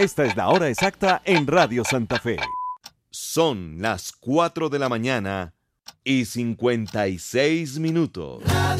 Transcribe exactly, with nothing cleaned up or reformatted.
Esta es la hora exacta en Radio Santa Fe. Son las cuatro de la mañana y cincuenta y seis minutos.